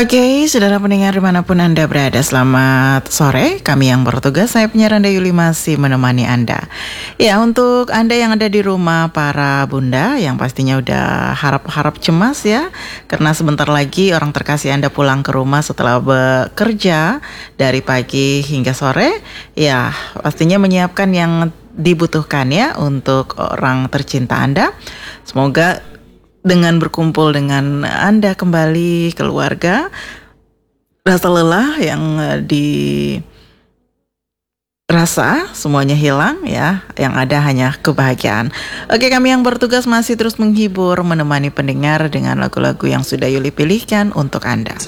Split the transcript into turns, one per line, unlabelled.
Oke, saudara pendengar dimanapun Anda berada, selamat sore. Kami yang bertugas, saya penyiar Anda Yuli masih menemani Anda. Ya, untuk Anda yang ada di rumah, para bunda yang pastinya udah harap-harap cemas ya, karena sebentar lagi orang terkasih Anda pulang ke rumah setelah bekerja dari pagi hingga sore. Ya, pastinya menyiapkan yang dibutuhkan ya untuk orang tercinta Anda. Semoga dengan berkumpul dengan Anda kembali keluarga, rasa lelah yang dirasa semuanya hilang ya, yang ada hanya kebahagiaan. Oke, kami yang bertugas masih terus menghibur, menemani pendengar dengan lagu-lagu yang sudah Yuli pilihkan untuk Anda.